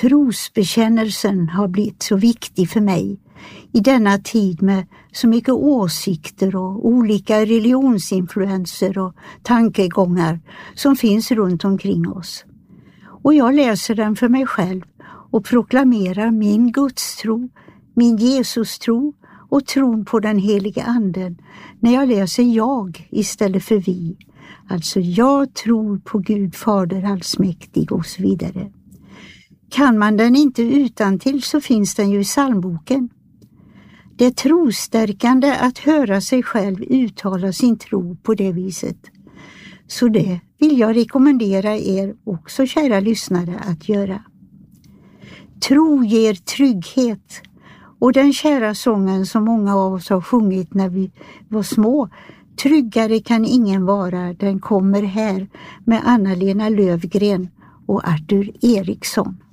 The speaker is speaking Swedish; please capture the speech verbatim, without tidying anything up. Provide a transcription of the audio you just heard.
Trosbekännelsen har blivit så viktig för mig i denna tid med så mycket åsikter och olika religionsinfluenser och tankegångar som finns runt omkring oss. Och jag läser den för mig själv och proklamerar min gudstro, min Jesus-tro och tron på den heliga anden när jag läser jag istället för vi. Alltså jag tror på Gud Fader allsmäktig och så vidare. Kan man den inte utantill så finns den ju i psalmboken. Det är trostärkande att höra sig själv uttala sin tro på det viset. Så det vill jag rekommendera er också, kära lyssnare, att göra. Tro ger trygghet, och den kära sången som många av oss har sjungit när vi var små, tryggare kan ingen vara, den kommer här, med Anna-Lena Lövgren och Arthur Eriksson.